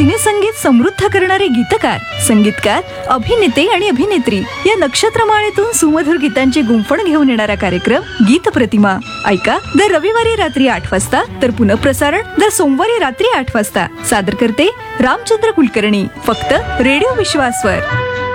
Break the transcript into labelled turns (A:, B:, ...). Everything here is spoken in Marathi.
A: सिनेसंगीत समृद्ध करणारे गीतकार, संगीतकार, अभिनेते आणि अभिनेत्री या नक्षत्रमाळेतून सुमधुर गीतांची गुंफण घेऊन येणारा कार्यक्रम गीत प्रतिमा. ऐका दर रविवारी रात्री 8 वाजता, तर पुनःप्रसारण दर सोमवारी रात्री 8 वाजता. सादर करते रामचंद्र कुलकर्णी, फक्त रेडिओ विश्वासवर.